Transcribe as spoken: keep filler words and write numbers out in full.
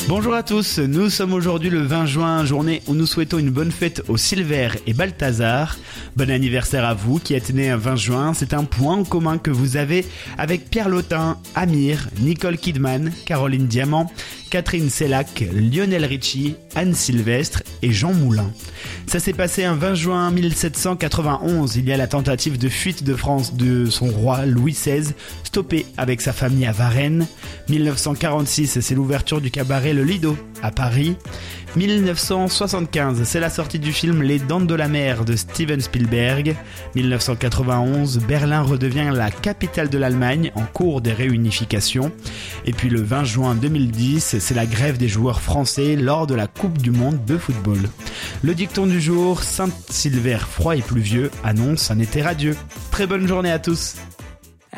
Bonjour à tous, nous sommes aujourd'hui le vingt juin, journée où nous souhaitons une bonne fête aux Silver et Balthazar. Bon anniversaire à vous qui êtes nés un vingt juin, c'est un point en commun que vous avez avec Pierre Lotin, Amir, Nicole Kidman, Caroline Diamant, Catherine Sellac, Lionel Richie, Anne Sylvestre et Jean Moulin. Ça s'est passé un vingt juin mille sept cent quatre-vingt-onze, il y a la tentative de fuite de France de son roi Louis seize, stoppé avec sa famille à Varennes. mille neuf cent quarante-six, c'est l'ouverture du cabaret Le Lido à Paris. mille neuf cent soixante-quinze, c'est la sortie du film Les Dents de la Mer de Steven Spielberg. mille neuf cent quatre-vingt-onze, Berlin redevient la capitale de l'Allemagne en cours des réunifications. Et puis le vingt juin deux mille dix, c'est la grève des joueurs français lors de la Coupe du Monde de football. Le dicton du jour, Saint-Silver froid et pluvieux annonce un été radieux. Très bonne journée à tous.